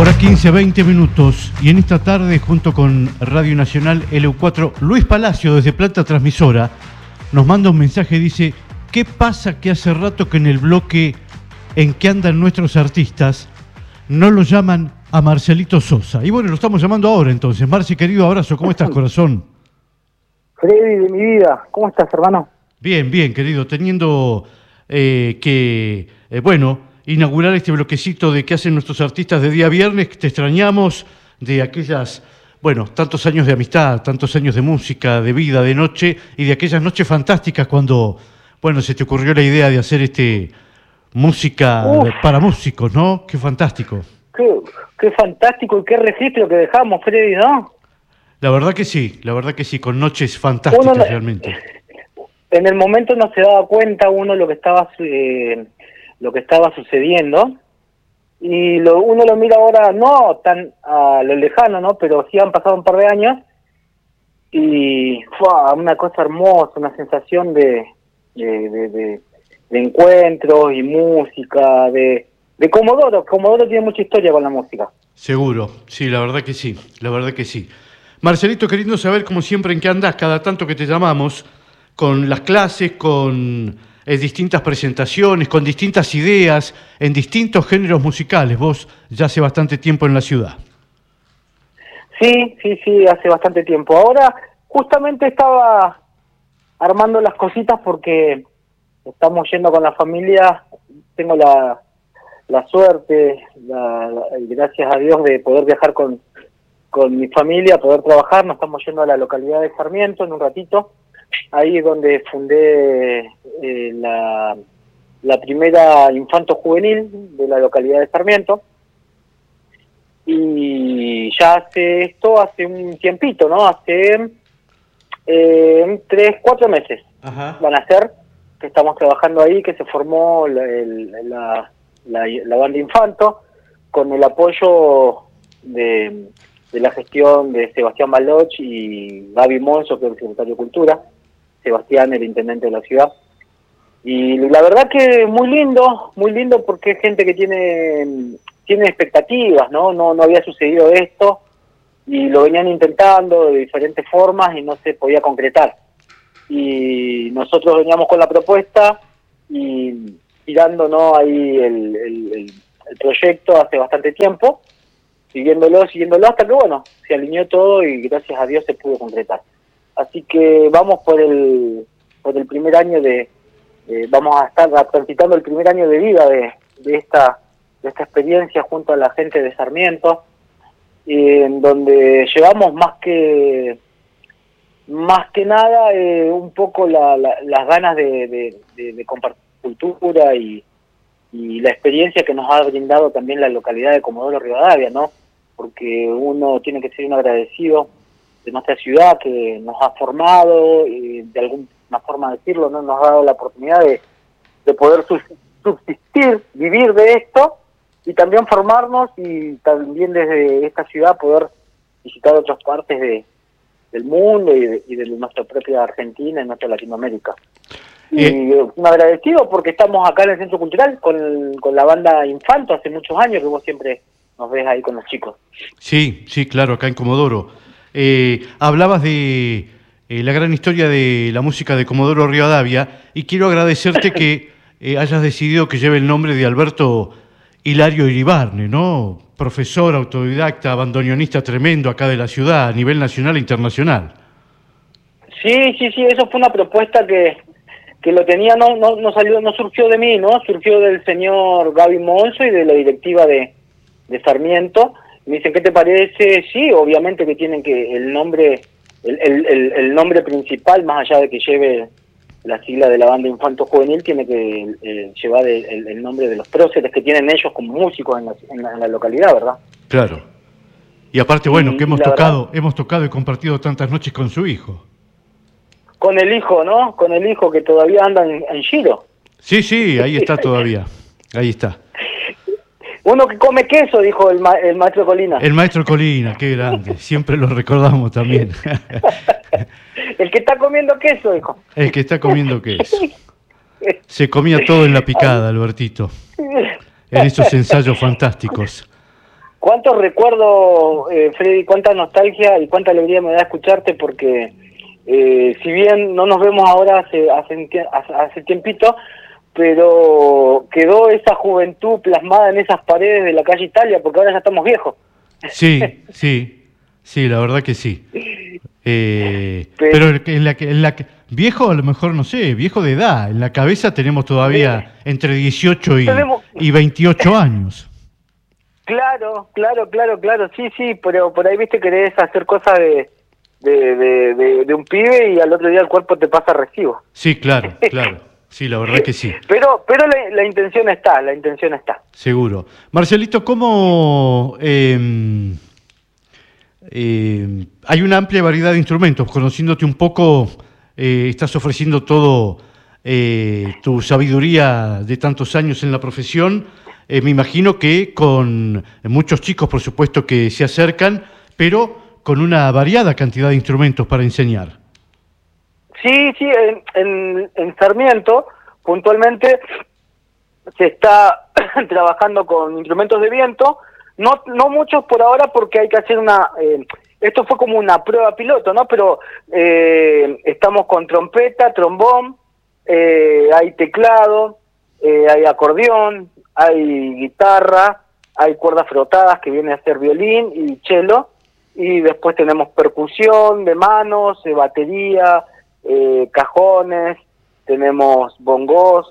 Hora 15, 20 minutos. Y en esta tarde, junto con Radio Nacional LU4, Luis Palacio, desde Planta Transmisora, nos manda un mensaje, dice: ¿qué pasa que hace rato que en el bloque en que andan nuestros artistas no lo llaman a Marcelito Sosa? Y bueno, lo estamos llamando ahora entonces. Marce, querido, abrazo. ¿Cómo estás, corazón? Freddy, de mi vida, ¿cómo estás, hermano? Bien, bien, querido. Teniendo bueno, inaugurar este bloquecito de qué hacen nuestros artistas de día viernes. Te extrañamos de aquellas, bueno, tantos años de amistad, tantos años de música, de vida, de noche, y de aquellas noches fantásticas cuando, bueno, se te ocurrió la idea de hacer música para músicos, ¿no? Qué fantástico. Qué fantástico y qué registro que dejamos, Freddy, ¿no? La verdad que sí, con noches fantásticas realmente. En el momento no se daba cuenta uno lo que estaba sucediendo, y uno lo mira ahora no tan a lo lejano, ¿no? Pero sí han pasado un par de años y fue una cosa hermosa, una sensación de encuentros y música, de Comodoro. Comodoro tiene mucha historia con la música. Seguro, sí, la verdad que sí. Marcelito, queriendo saber como siempre en qué andás cada tanto que te llamamos, con las clases, con distintas presentaciones, con distintas ideas, en distintos géneros musicales. Vos ya hace bastante tiempo en la ciudad. Sí, hace bastante tiempo. Ahora justamente estaba armando las cositas porque estamos yendo con la familia. Tengo la suerte, gracias a Dios, de poder viajar con mi familia, poder trabajar. Nos estamos yendo a la localidad de Sarmiento en un ratito. Ahí es donde fundé la primera infanto juvenil de la localidad de Sarmiento. Y ya hace un tiempito, ¿no? Hace 3-4 meses. Ajá. Van a ser que estamos trabajando ahí, que se formó la banda Infanto, con el apoyo de la gestión de Sebastián Baloch y Gaby Monzo, que es el secretario de Cultura, Sebastián, el intendente de la ciudad. Y la verdad que muy lindo porque es gente que tiene expectativas, ¿no? No había sucedido esto y lo venían intentando de diferentes formas y no se podía concretar. Y nosotros veníamos con la propuesta y tirando, ¿no? Ahí el proyecto hace bastante tiempo, siguiéndolo hasta que, bueno, se alineó todo y gracias a Dios se pudo concretar. Así que vamos por el primer año vamos a estar transitando el primer año de vida de esta experiencia junto a la gente de Sarmiento, en donde llevamos más que nada un poco las ganas de compartir cultura y la experiencia que nos ha brindado también la localidad de Comodoro Rivadavia, ¿no? Porque uno tiene que ser un agradecido de nuestra ciudad que nos ha formado, de alguna forma de decirlo, ¿no? Nos ha dado la oportunidad de poder subsistir, vivir de esto y también formarnos, y también desde esta ciudad poder visitar otras partes del mundo y de nuestra propia Argentina y nuestra Latinoamérica. Y un agradecido porque estamos acá en el Centro Cultural con la banda Infanto hace muchos años, que vos siempre nos ves ahí con los chicos. Sí, claro, acá en Comodoro. Hablabas de la gran historia de la música de Comodoro Rivadavia, y quiero agradecerte que hayas decidido que lleve el nombre de Alberto Hilario Iribarne, ¿no? Profesor, autodidacta, bandoneonista tremendo acá de la ciudad, a nivel nacional e internacional. Sí, eso fue una propuesta que lo tenía, no surgió de mí, ¿no? Surgió del señor Gaby Monzo y de la directiva de Sarmiento. Me dicen, ¿qué te parece? Sí, obviamente que tienen que el nombre principal, más allá de que lleve la sigla de la banda Infanto Juvenil, tiene que llevar el nombre de los próceres que tienen ellos como músicos en la localidad, ¿verdad? Claro. Y aparte, bueno, que hemos tocado y compartido tantas noches con su hijo. Con el hijo, ¿no? Con el hijo que todavía anda en Giro. Sí, ahí está todavía. Ahí está. Uno que come queso, dijo el maestro Colina. El maestro Colina, qué grande. Siempre lo recordamos también. El que está comiendo queso, dijo. El que está comiendo queso. Se comía todo en la picada, Albertito. En esos ensayos fantásticos. Cuántos recuerdos, Freddy, cuánta nostalgia y cuánta alegría me da escucharte, porque si bien no nos vemos ahora hace tiempito, pero quedó esa juventud plasmada en esas paredes de la calle Italia, porque ahora ya estamos viejos. Sí, la verdad que sí. Pero viejo, a lo mejor, no sé, viejo de edad. En la cabeza tenemos todavía entre 18 y 28 años. Claro, sí, pero por ahí, viste, querés hacer cosas de un pibe y al otro día el cuerpo te pasa recibo. Sí, claro. Sí, la verdad que sí. Pero la intención está, Seguro. Marcelito, ¿cómo hay una amplia variedad de instrumentos? Conociéndote un poco, estás ofreciendo todo tu sabiduría de tantos años en la profesión. Me imagino que con muchos chicos, por supuesto, que se acercan, pero con una variada cantidad de instrumentos para enseñar. Sí, en Sarmiento, puntualmente, se está trabajando con instrumentos de viento, no muchos por ahora, porque hay que hacer esto fue como una prueba piloto, ¿no? Pero estamos con trompeta, trombón, hay teclado, hay acordeón, hay guitarra, hay cuerdas frotadas que viene a ser violín y cello, y después tenemos percusión de manos, batería, cajones, tenemos bongos,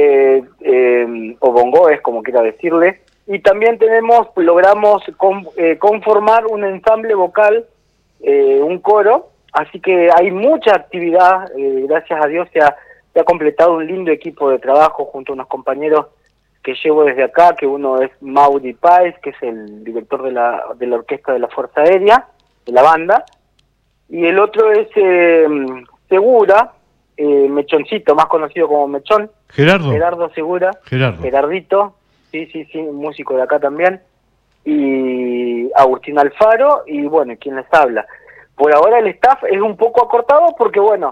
o bongoes, como quiera decirle, y también logramos conformar un ensamble vocal, un coro, así que hay mucha actividad, gracias a Dios se ha completado un lindo equipo de trabajo junto a unos compañeros que llevo desde acá, que uno es Mauri Páez, que es el director de la orquesta de la Fuerza Aérea, de la banda, y el otro es Segura, Mechoncito, más conocido como Mechón. Gerardo Segura. Gerardito, sí, un músico de acá también. Y Agustín Alfaro, y bueno, quien les habla. Por ahora el staff es un poco acortado porque, bueno,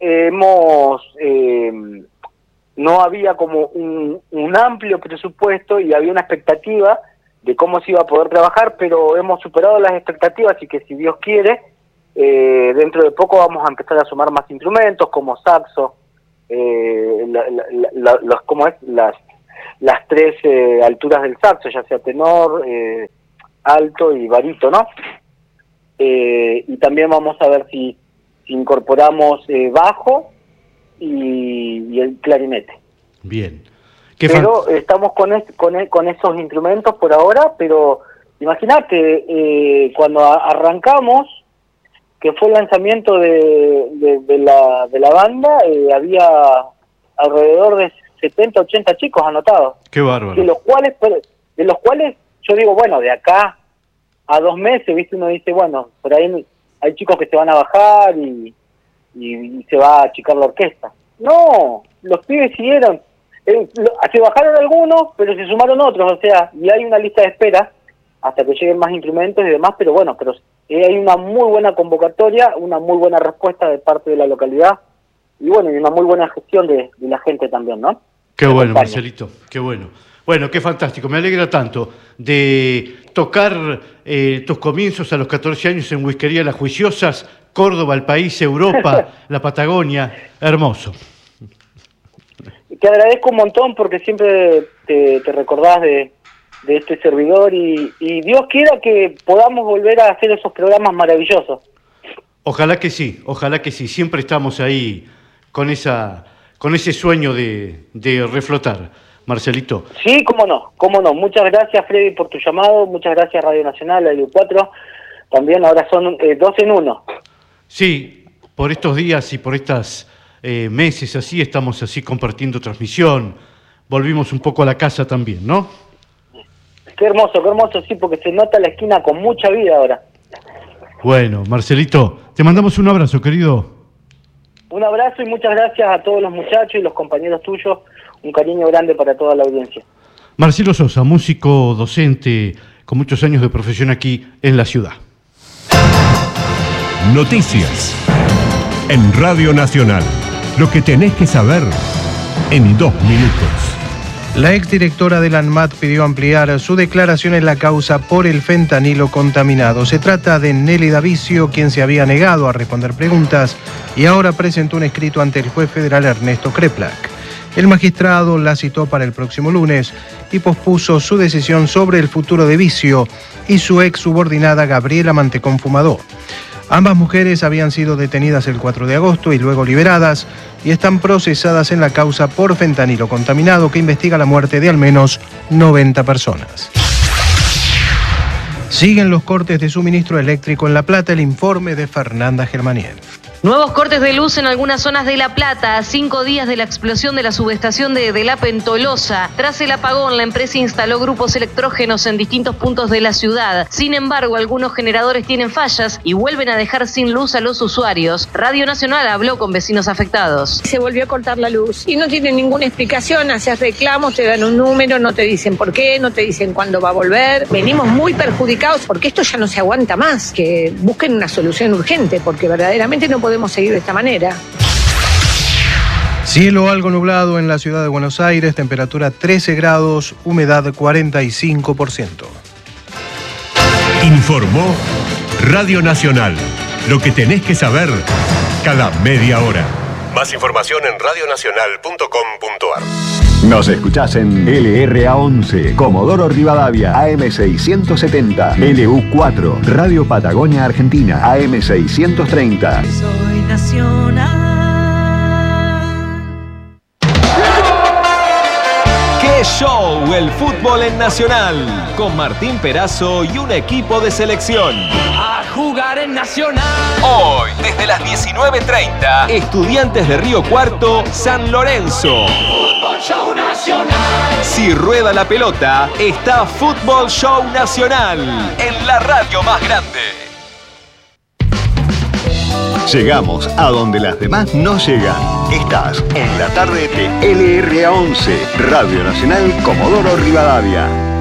no había como un amplio presupuesto y había una expectativa de cómo se iba a poder trabajar, pero hemos superado las expectativas, y que si Dios quiere, dentro de poco vamos a empezar a sumar más instrumentos como saxo, las tres alturas del saxo, ya sea tenor, alto y barítono, y también vamos a ver si incorporamos bajo y el clarinete. Bien. Pero estamos con esos instrumentos por ahora, pero imagínate, cuando arrancamos, que fue el lanzamiento de la banda, había alrededor de 70, 80 chicos anotados. Qué bárbaro. De los cuales yo digo, bueno, de acá a 2 meses, ¿viste? Uno dice, bueno, por ahí hay chicos que se van a bajar y se va a achicar la orquesta. No, los pibes siguieron. Se bajaron algunos, pero se sumaron otros, o sea, y hay una lista de espera hasta que lleguen más instrumentos y demás, pero bueno, hay una muy buena convocatoria, una muy buena respuesta de parte de la localidad, y bueno, y una muy buena gestión de la gente también, ¿no? Qué bueno, Marcelito, qué bueno. Bueno, qué fantástico, me alegra tanto de tocar tus comienzos a los 14 años en Whiskería Las Juiciosas, Córdoba, el país, Europa, la Patagonia, hermoso. Te agradezco un montón porque siempre te recordás de este servidor y Dios quiera que podamos volver a hacer esos programas maravillosos. Ojalá que sí, siempre estamos ahí con ese sueño de reflotar, Marcelito. Sí, cómo no, muchas gracias, Freddy, por tu llamado, muchas gracias Radio Nacional, Radio 4, también ahora son 2 en 1. Sí, por estos días y por estas meses así, estamos así compartiendo transmisión, volvimos un poco a la casa también, ¿no? Qué hermoso, sí, porque se nota la esquina con mucha vida ahora. Bueno, Marcelito, te mandamos un abrazo, querido. Un abrazo y muchas gracias a todos los muchachos y los compañeros tuyos, un cariño grande para toda la audiencia. Marcelo Sosa, músico, docente, con muchos años de profesión aquí en la ciudad. Noticias en Radio Nacional. Lo que tenés que saber en 2 minutos. La exdirectora del ANMAT pidió ampliar su declaración en la causa por el fentanilo contaminado. Se trata de Nelly Davicio, quien se había negado a responder preguntas y ahora presentó un escrito ante el juez federal Ernesto Kreplak. El magistrado la citó para el próximo lunes y pospuso su decisión sobre el futuro de Vicio y su ex subordinada Gabriela Mantecón Fumadó. Ambas mujeres habían sido detenidas el 4 de agosto y luego liberadas y están procesadas en la causa por fentanilo contaminado que investiga la muerte de al menos 90 personas. Siguen los cortes de suministro eléctrico en La Plata. El informe de Fernanda Germaniel. Nuevos cortes de luz en algunas zonas de La Plata, a 5 días de la explosión de la subestación de La Pentolosa. Tras el apagón, la empresa instaló grupos electrógenos en distintos puntos de la ciudad. Sin embargo, algunos generadores tienen fallas y vuelven a dejar sin luz a los usuarios. Radio Nacional habló con vecinos afectados. Se volvió a cortar la luz y no tienen ninguna explicación. Haces reclamos, te dan un número, no te dicen por qué, no te dicen cuándo va a volver. Venimos muy perjudicados porque esto ya no se aguanta más. Que busquen una solución urgente porque verdaderamente no podemos seguir de esta manera. Cielo algo nublado en la ciudad de Buenos Aires, temperatura 13 grados, humedad 45%. Informó Radio Nacional. Lo que tenés que saber cada media hora. Más información en radionacional.com.ar. Nos escuchás en LRA11, Comodoro Rivadavia, AM670, LU4, Radio Patagonia Argentina, AM630. Soy nacional. ¡Qué show! El fútbol en Nacional, con Martín Perazo y un equipo de selección. A jugar en Nacional. Hoy, desde las 19:30, Estudiantes de Río Cuarto, San Lorenzo. Fútbol Show Nacional. Si rueda la pelota, está Fútbol Show Nacional, en la radio más grande. Llegamos a donde las demás no llegan. Estás en la tarde de LRA11, Radio Nacional Comodoro Rivadavia.